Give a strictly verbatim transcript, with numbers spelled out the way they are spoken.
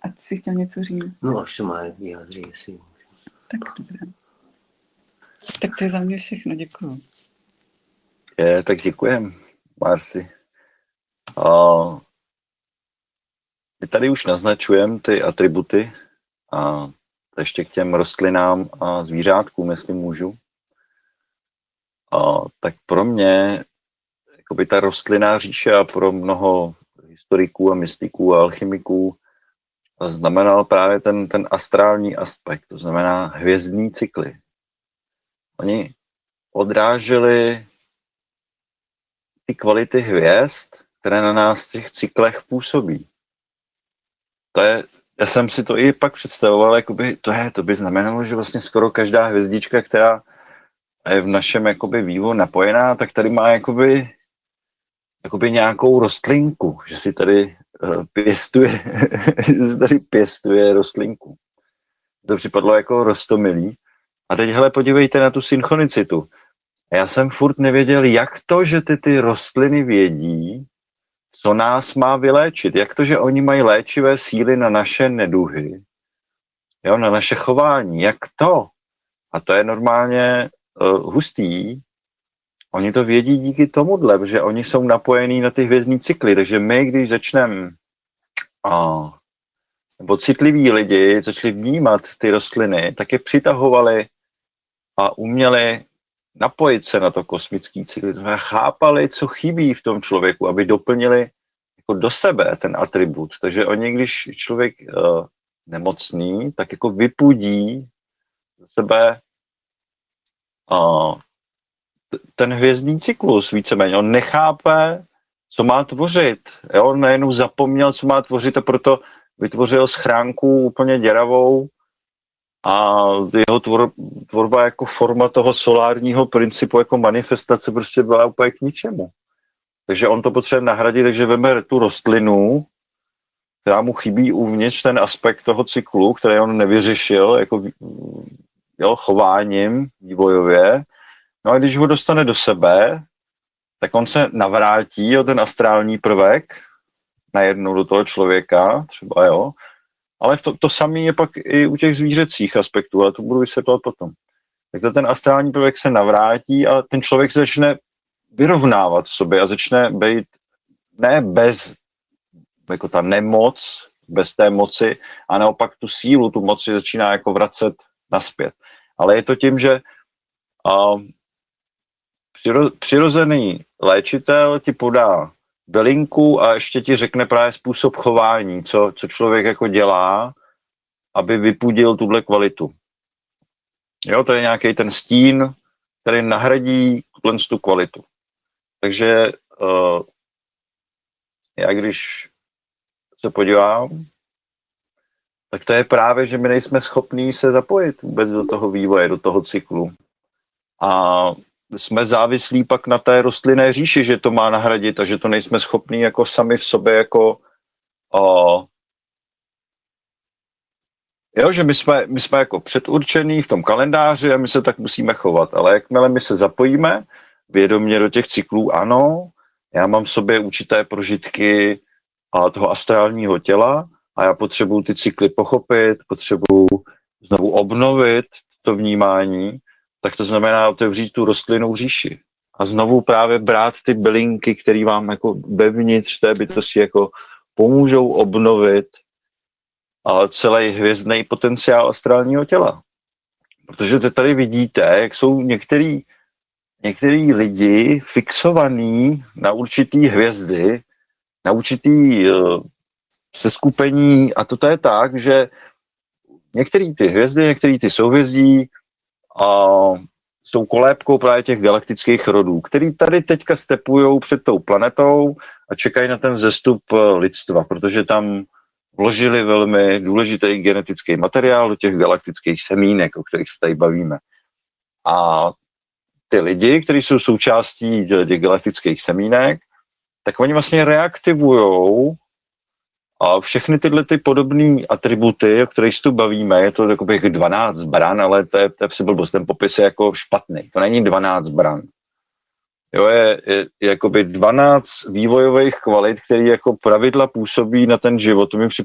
A ty jsi chtěl něco říct? No až se má vyjádří, jestli. Tak dobré. Tak to je za mě všechno, děkuju. Je, tak děkujem, Marci. A my tady už naznačujeme ty atributy a ještě k těm rostlinám a zvířátkům, jestli můžu. A tak pro mě jakoby ta rostlinná říše a pro mnoho historiků a mystiků a alchymiků znamenal právě ten, ten astrální aspekt, to znamená hvězdní cykly. Oni odráželi ty kvality hvězd, které na nás v těch cyklech působí. To je, já jsem si to i pak představoval, jakoby, to, je, to by znamenalo, že vlastně skoro každá hvězdička, která je v našem jakoby vývoji napojená, tak tady má jakoby, jakoby nějakou rostlinku, že si tady uh, pěstuje, že si tady pěstuje rostlinku. To připadlo jako roztomilý. A teď hele, podívejte na tu synchronicitu. Já jsem furt nevěděl, jak to, že ty, ty rostliny vědí, co nás má vyléčit. Jak to, že oni mají léčivé síly na naše neduhy, jo, na naše chování. Jak to? A to je normálně uh, hustý. Oni to vědí díky tomuhle, protože oni jsou napojení na ty hvězdní cykly. Takže my, když začneme, uh, nebo citliví lidi začali vnímat ty rostliny, tak je přitahovali a uměli napojit se na to kosmický cykl. Chápali, co chybí v tom člověku, aby doplnili jako do sebe ten atribut. Takže oni, když člověk uh, nemocný, tak jako vypudí ze sebe uh, ten hvězdný cyklus víceméně. On nechápe, co má tvořit. Jo? On najednou zapomněl, co má tvořit a proto vytvořil schránku úplně děravou a jeho tvor, tvorba jako forma toho solárního principu, jako manifestace prostě byla úplně k ničemu. Takže on to potřebuje nahradit, takže veme tu rostlinu, která mu chybí uvnitř ten aspekt toho cyklu, který on nevyřešil jako jo, chováním vývojově. No a když ho dostane do sebe, tak on se navrátí o ten astrální prvek najednou do toho člověka, třeba jo, ale to, to samé je pak i u těch zvířecích aspektů, ale to budu vysvětlovat potom. Tak to ten astrální prvek se navrátí a ten člověk se začne vyrovnávat v sobě a začne být ne bez, jako ta nemoc, bez té moci, a naopak tu sílu, tu moci začíná jako vracet naspět. Ale je to tím, že uh, přiro, přirozený léčitel ti podá bylinku a ještě ti řekne právě způsob chování, co, co člověk jako dělá, aby vypudil tuhle kvalitu. Jo, to je nějaký ten stín, který nahradí tu kvalitu. Takže uh, já když se podívám, tak to je právě, že my nejsme schopní se zapojit vůbec do toho vývoje, do toho cyklu. A jsme závislí pak na té rostlinné říši, že to má nahradit a že to nejsme schopní jako sami v sobě jako uh, jo, že my jsme, my jsme jako předurčení v tom kalendáři a my se tak musíme chovat, ale jakmile my se zapojíme vědomě do těch cyklů, ano, já mám v sobě určité prožitky a toho astrálního těla a já potřebuju ty cykly pochopit, potřebuju znovu obnovit to vnímání, tak to znamená otevřít tu rostlinnou říši a znovu právě brát ty bylinky, které vám jako vevnitř té bytosti jako pomůžou obnovit a celý hvězdný potenciál astrálního těla. Protože teď tady vidíte, jak jsou některý, některý lidi fixovaní na určitý hvězdy, na určitý uh, seskupení a to je tak, že některé ty hvězdy, některé ty souhvězdí uh, jsou kolébkou právě těch galaktických rodů, který tady teďka stepujou před tou planetou a čekají na ten vzestup lidstva, protože tam vložili velmi důležitý genetický materiál do těch galaktických semínek, o kterých se tady bavíme. A ty lidi, kteří jsou součástí těch galaktických semínek, tak oni vlastně reaktivujou a všechny tyhle ty podobné atributy, o kterých se tu bavíme, je to takových dvanáct bran, ale to je, to je blbost, ten popis je jako špatný. To není dvanáct bran. Jo, je, je, je jakoby dvanáct vývojových kvalit, které jako pravidla působí na ten život. To mi